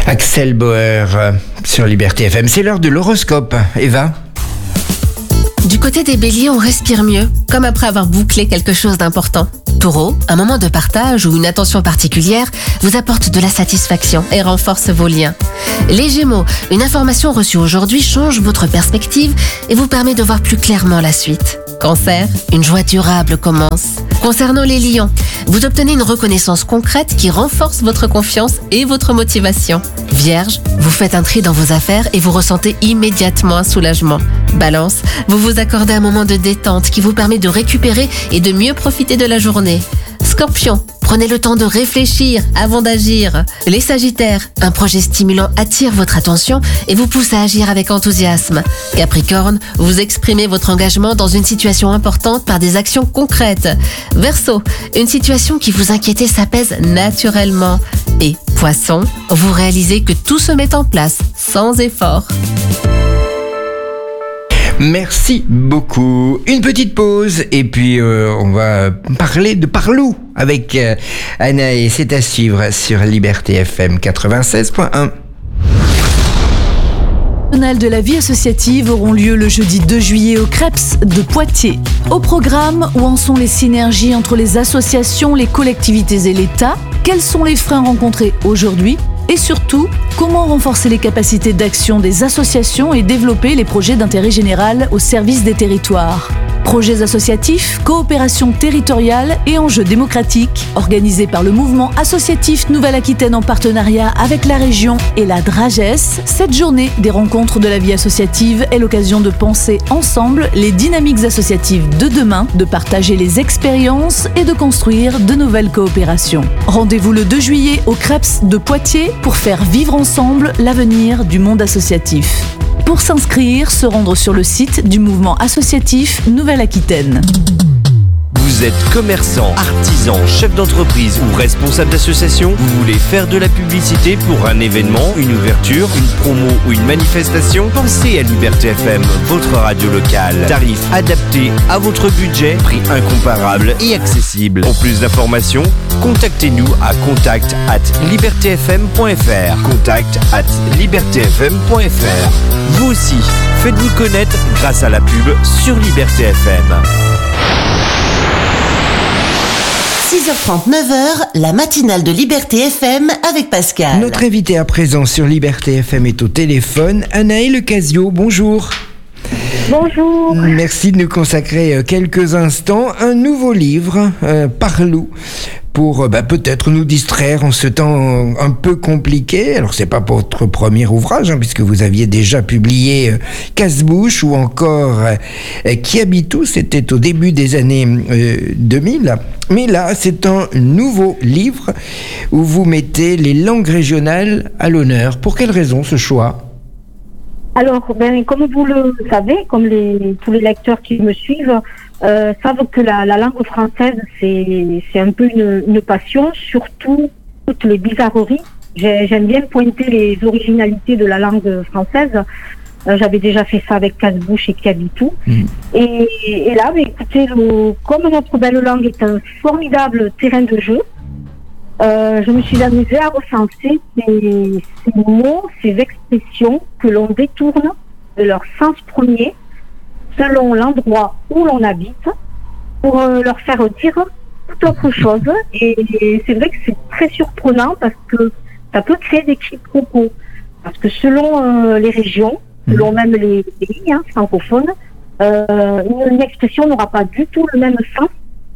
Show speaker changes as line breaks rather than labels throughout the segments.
Axel Bauer sur Liberté FM. C'est l'heure de l'horoscope. Eva?
Du côté des béliers, on respire mieux, comme après avoir bouclé quelque chose d'important. Taureau, un moment de partage ou une attention particulière vous apporte de la satisfaction et renforce vos liens. Les gémeaux, une information reçue aujourd'hui change votre perspective et vous permet de voir plus clairement la suite. Cancer, une joie durable commence. Concernant les lions, vous obtenez une reconnaissance concrète qui renforce votre confiance et votre motivation. Vierge, vous faites un tri dans vos affaires et vous ressentez immédiatement un soulagement. Balance, vous vous accordez un moment de détente qui vous permet de récupérer et de mieux profiter de la journée. Scorpion, prenez le temps de réfléchir avant d'agir. Les Sagittaires, un projet stimulant attire votre attention et vous pousse à agir avec enthousiasme. Capricorne, vous exprimez votre engagement dans une situation importante par des actions concrètes. Verseau, une situation qui vous inquiétait s'apaise naturellement. Et Poisson, vous réalisez que tout se met en place sans effort.
Merci beaucoup. Une petite pause et puis on va parler de Parlou avec Anna et c'est à suivre sur Liberté FM 96.1.
De la vie associative auront lieu le jeudi 2 juillet au Creps de Poitiers. Au programme, où en sont les synergies entre les associations, les collectivités et l'État? Quels sont les freins rencontrés aujourd'hui? Et surtout, comment renforcer les capacités d'action des associations et développer les projets d'intérêt général au service des territoires? Projets associatifs, coopération territoriale et enjeux démocratiques, organisés par le mouvement associatif Nouvelle-Aquitaine en partenariat avec la région et la DRAGES. Cette journée des rencontres de la vie associative est l'occasion de penser ensemble les dynamiques associatives de demain, de partager les expériences et de construire de nouvelles coopérations. Rendez-vous le 2 juillet au Creps de Poitiers pour faire vivre ensemble l'avenir du monde associatif. Pour s'inscrire, se rendre sur le site du mouvement associatif Nouvelle-Aquitaine.
Vous êtes commerçant, artisan, chef d'entreprise ou responsable d'association? Vous voulez faire de la publicité pour un événement, une ouverture, une promo ou une manifestation? Pensez à Liberté FM, votre radio locale. Tarif adapté à votre budget, prix incomparable et accessible. Pour plus d'informations, contactez-nous à contact@libertfm.fr. contact@libertfm.fr. Vous aussi, faites-vous connaître grâce à la pub sur Liberté FM.
6h30, 9h, la matinale de Liberté FM avec Pascal.
Notre invité à présent sur Liberté FM est au téléphone, Anaëlle Lecasio. Bonjour.
Bonjour.
Merci de nous consacrer quelques instants. Un nouveau livre, Parlou, pour peut-être nous distraire en ce temps un peu compliqué. Alors c'est pas votre premier ouvrage, puisque vous aviez déjà publié Casse-bouche ou encore Qui habite où, c'était au début des années 2000. Mais là, c'est un nouveau livre où vous mettez les langues régionales à l'honneur. Pour quelle raison ce choix ?
Alors, comme vous le savez, comme tous les lecteurs qui me suivent savent que la langue française, c'est un peu une passion, surtout toutes les bizarreries. J'aime bien pointer les originalités de la langue française. J'avais déjà fait ça avec Casse-bouche et Qui habite où. Et là, écoutez, comme notre belle langue est un formidable terrain de jeu, je me suis amusée à recenser ces mots, ces expressions que l'on détourne de leur sens premier selon l'endroit où l'on habite pour leur faire dire toute autre chose. Et c'est vrai que c'est très surprenant parce que ça peut créer des quiproquos. Parce que selon les régions, selon même les pays francophones, une expression n'aura pas du tout le même sens.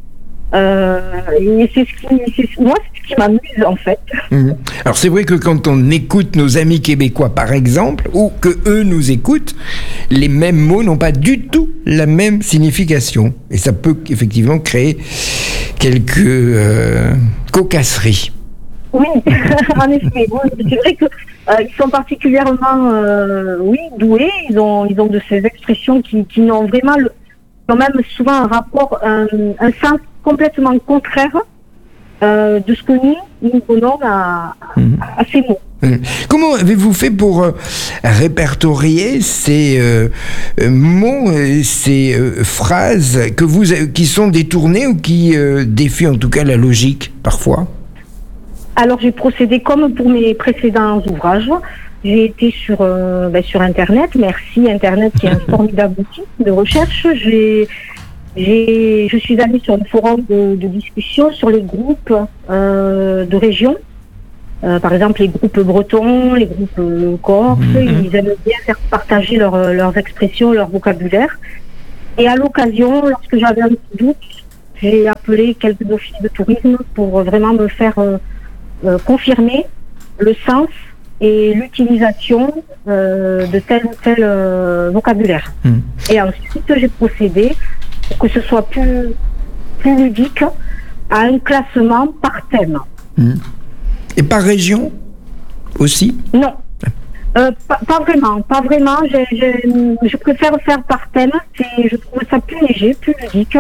Et c'est ce qui m'amuse en fait.
Alors c'est vrai que quand on écoute nos amis québécois par exemple, ou que eux nous écoutent, les mêmes mots n'ont pas du tout la même signification. Et ça peut effectivement créer quelques cocasseries.
Oui, en effet. C'est vrai que ils sont particulièrement doués. Ils ont de ces expressions qui n'ont vraiment quand même souvent un rapport, un sens complètement contraire de ce que nous donnons à ces mots.
Comment avez-vous fait pour répertorier ces mots, ces phrases qui sont détournées ou qui défient en tout cas la logique parfois ?
Alors j'ai procédé comme pour mes précédents ouvrages. J'ai été sur Internet. Merci Internet qui est un formidable outil de recherche. Je suis allée sur le forum de discussion sur les groupes de région. Par exemple les groupes bretons, les groupes corses. Ils aiment bien faire partager leurs expressions, leur vocabulaire. Et à l'occasion, lorsque j'avais un petit doute, j'ai appelé quelques offices de tourisme pour vraiment me faire confirmer le sens et l'utilisation de tel ou tel vocabulaire. Et ensuite, j'ai procédé pour que ce soit plus ludique à un classement par thème.
Et par région aussi?
Non. Pas vraiment. Je préfère faire par thème. Je trouve ça plus léger, plus ludique.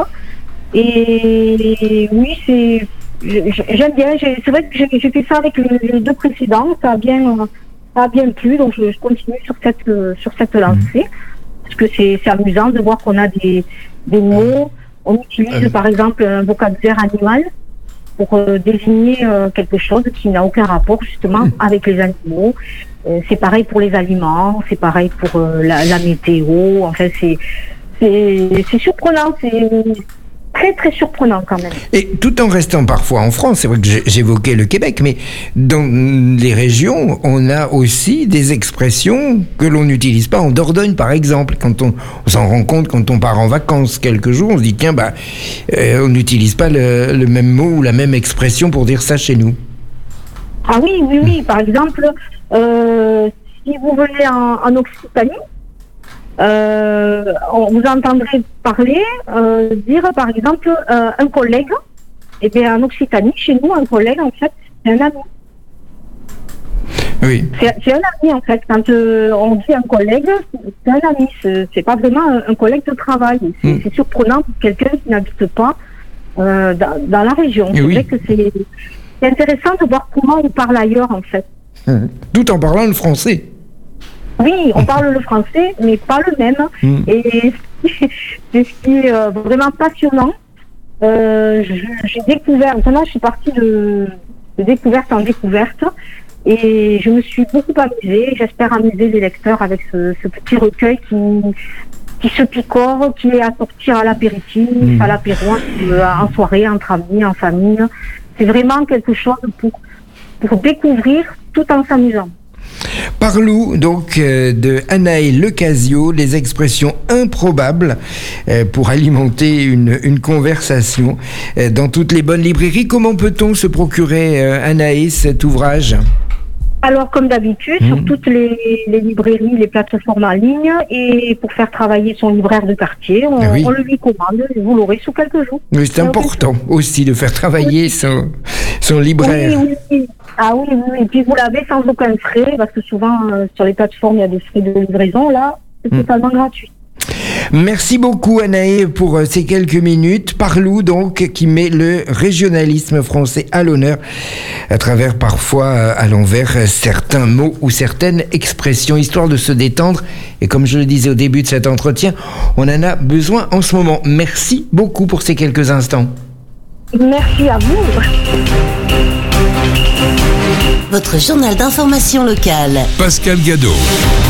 Et oui, j'aime bien. C'est vrai que j'ai fait ça avec les deux précédents. Ça a bien plu. Donc je continue sur cette lancée. Parce que c'est amusant de voir qu'on a des mots. On utilise par exemple un vocabulaire animal pour désigner quelque chose qui n'a aucun rapport justement avec les animaux. C'est pareil pour les aliments, c'est pareil pour la météo. Enfin, c'est surprenant, c'est très très surprenant quand même.
Et tout en restant parfois en France, c'est vrai que j'évoquais le Québec, mais dans les régions, on a aussi des expressions que l'on n'utilise pas en Dordogne, par exemple. Quand on s'en rend compte quand on part en vacances quelques jours, on se dit tiens, on n'utilise pas le même mot ou la même expression pour dire ça chez nous.
Ah oui. Par exemple, si vous venez en Occitanie, vous entendrez dire par exemple un collègue. Et bien en Occitanie, chez nous, un collègue en fait, c'est un ami.
Oui.
C'est un ami en fait. Quand on dit un collègue, c'est un ami. C'est pas vraiment un collègue de travail. C'est surprenant pour quelqu'un qui n'habite pas dans la région. C'est vrai que c'est intéressant de voir comment on parle ailleurs en fait.
Tout en parlant le français.
Oui, on parle le français, mais pas le même. Et c'est ce qui est vraiment passionnant. J'ai découvert, maintenant je suis partie de découverte en découverte, et je me suis beaucoup amusée. J'espère amuser les lecteurs avec ce petit recueil qui se picore, qui est à sortir à l'apéritif, à l'apéro, en soirée, entre amis, en famille. C'est vraiment quelque chose pour découvrir tout en s'amusant.
Parlons donc de Anaë Lecasio, les expressions improbables pour alimenter une conversation dans toutes les bonnes librairies. Comment peut-on se procurer, Anaë, cet ouvrage ?
Alors, comme d'habitude, sur toutes les librairies, les plateformes en ligne, et pour faire travailler son libraire de quartier, on le lui commande, et vous l'aurez sous quelques jours.
Oui, c'est important aussi de faire travailler son libraire.
Oui. Ah oui, et puis vous l'avez sans aucun frais, parce que souvent, sur les plateformes, il y a des frais de livraison. Là, c'est totalement gratuit.
Merci beaucoup Anaë pour ces quelques minutes. Parlons donc qui met le régionalisme français à l'honneur à travers parfois à l'envers certains mots ou certaines expressions, histoire de se détendre. Et comme je le disais au début de cet entretien, on en a besoin en ce moment. Merci beaucoup pour ces quelques instants.
Merci à vous.
Votre journal d'information locale.
Pascal Gadot.